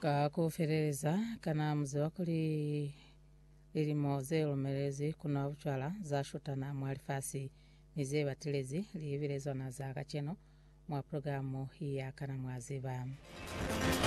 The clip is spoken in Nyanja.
kakuferereza kana muziwa kuli lilimo zelumelezi kuna buchwala zashutana mwalifasi nize batelezi liibilezwa na za kacheno mwa programu hii ya kana mwaziba.